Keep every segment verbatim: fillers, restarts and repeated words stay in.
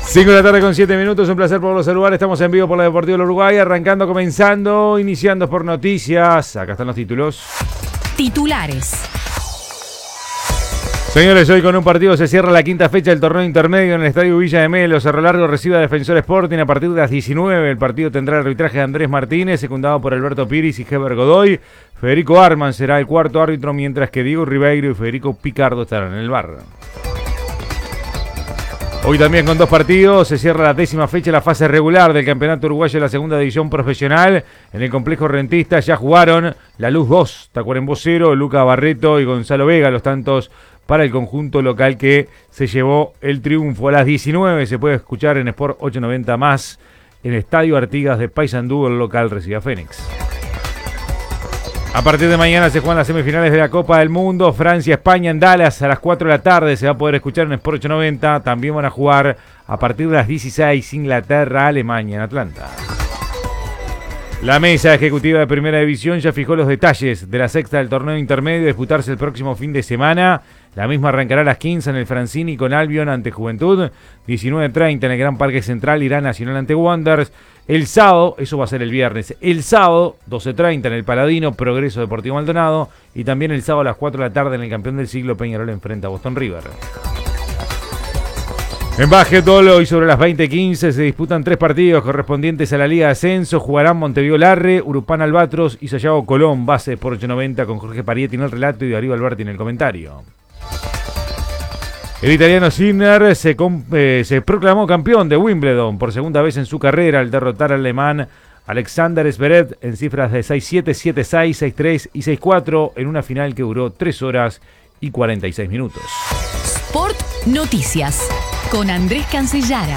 cinco de la tarde con siete minutos, un placer poderlo saludar. Estamos en vivo por la Deportiva del Uruguay, arrancando, comenzando, iniciando por noticias. Acá están los títulos. Titulares. Señores, hoy con un partido se cierra la quinta fecha del torneo intermedio en el Estadio Villa de Melo. Cerro Largo recibe a Defensor Sporting a partir de las diecinueve. El partido tendrá el arbitraje de Andrés Martínez, secundado por Alberto Piris y Heber Godoy. Federico Arman será el cuarto árbitro, mientras que Diego Ribeiro y Federico Picardo estarán en el bar. Hoy también con dos partidos se cierra la décima fecha de la fase regular del Campeonato Uruguayo de la Segunda División Profesional. En el complejo rentista ya jugaron La Luz dos, Tacuarembó cero, Luca Barreto y Gonzalo Vega, los tantos para el conjunto local que se llevó el triunfo. A las diecinueve se puede escuchar en Sport ochocientos noventa más en Estadio Artigas de Paysandú, el local recibe a Fénix. A partir de mañana se juegan las semifinales de la Copa del Mundo. Francia-España en Dallas a las cuatro de la tarde. Se va a poder escuchar en Sport ochocientos noventa. También van a jugar a partir de las dieciséis Inglaterra-Alemania en Atlanta. La mesa ejecutiva de Primera División ya fijó los detalles de la sexta del torneo intermedio a disputarse el próximo fin de semana. La misma arrancará a las quince en el Francini con Albion ante Juventud. diecinueve treinta en el Gran Parque Central irá Nacional ante Wanderers. El sábado, eso va a ser el viernes, el sábado, doce treinta en el Paladino, Progreso Deportivo Maldonado. Y también el sábado a las cuatro de la tarde en el campeón del siglo, Peñarol enfrenta a Boston River. En básquetbol, hoy sobre las veinte quince se disputan tres partidos correspondientes a la Liga de Ascenso. Jugarán Montevideo Larre, Urupán Albatros y Sayago Colón. Base por ochocientos noventa con Jorge Parietti en el relato y Darío Alberti en el comentario. El italiano Sinner se, eh, se proclamó campeón de Wimbledon por segunda vez en su carrera al derrotar al alemán Alexander Zverev en cifras de seis siete, siete seis, seis tres y seis cuatro en una final que duró tres horas y cuarenta y seis minutos. Sport Noticias con Andrés Cancellara.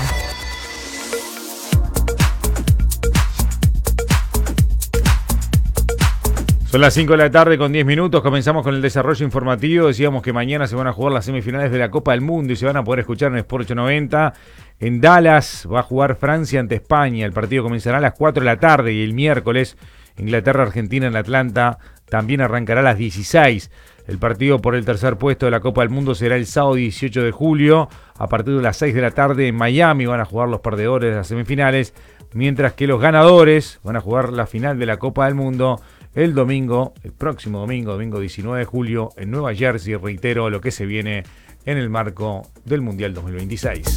Son las cinco de la tarde con diez minutos, comenzamos con el desarrollo informativo. Decíamos que mañana se van a jugar las semifinales de la Copa del Mundo y se van a poder escuchar en Sport ochocientos noventa. En Dallas va a jugar Francia ante España. El partido comenzará a las cuatro de la tarde y el miércoles Inglaterra-Argentina en Atlanta también arrancará a las dieciséis. El partido por el tercer puesto de la Copa del Mundo será el sábado dieciocho de julio. A partir de las seis de la tarde en Miami van a jugar los perdedores de las semifinales, mientras que los ganadores van a jugar la final de la Copa del Mundo el domingo, el próximo domingo, domingo diecinueve de julio, en Nueva Jersey. Reitero lo que se viene en el marco del Mundial dos mil veintiséis.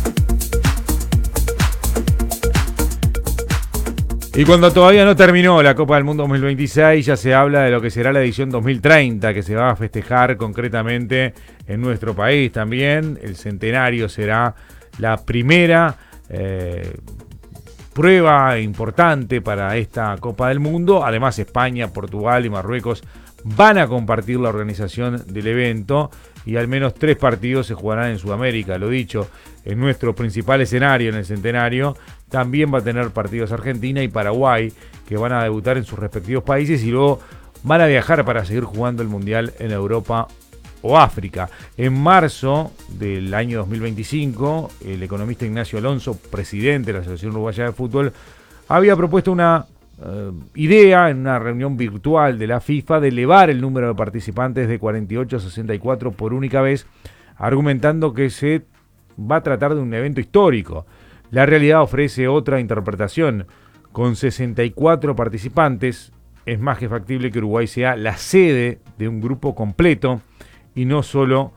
Y cuando todavía no terminó la Copa del Mundo dos mil veintiséis, ya se habla de lo que será la edición dos mil treinta, que se va a festejar concretamente en nuestro país también. El centenario será la primera eh, prueba importante para esta Copa del Mundo. Además, España, Portugal y Marruecos van a compartir la organización del evento y al menos tres partidos se jugarán en Sudamérica. Lo dicho, en nuestro principal escenario en el centenario también va a tener partidos Argentina y Paraguay, que van a debutar en sus respectivos países y luego van a viajar para seguir jugando el Mundial en Europa o África. En marzo del año dos mil veinticinco, el economista Ignacio Alonso, presidente de la Asociación Uruguaya de Fútbol, había propuesto una uh, idea en una reunión virtual de la FIFA de elevar el número de participantes de cuarenta y ocho a sesenta y cuatro por única vez, argumentando que se va a tratar de un evento histórico. La realidad ofrece otra interpretación. Con sesenta y cuatro participantes, es más que factible que Uruguay sea la sede de un grupo completo y no solo